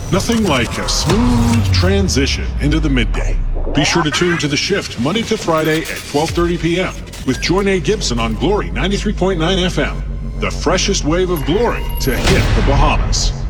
Nothing like a smooth transition into the midday. Be sure to tune to The Shift Monday to Friday at 12:30 p.m. with Joyne Gibson on Glory 93.9 FM. The freshest wave of glory to hit the Bahamas.